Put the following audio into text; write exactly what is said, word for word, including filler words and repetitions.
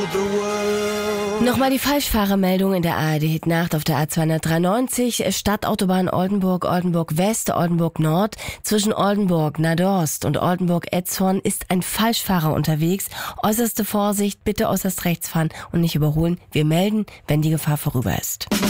the world. Nochmal die Falschfahrermeldung in der A R D-Nacht auf der A zweihundertdreiundneunzig, Stadtautobahn Oldenburg, Oldenburg West, Oldenburg Nord. Zwischen Oldenburg, Nadorst und Oldenburg-Etzhorn ist ein Falschfahrer unterwegs. Äußerste Vorsicht, bitte äußerst rechts fahren und nicht überholen. Wir melden, wenn die Gefahr vorüber ist.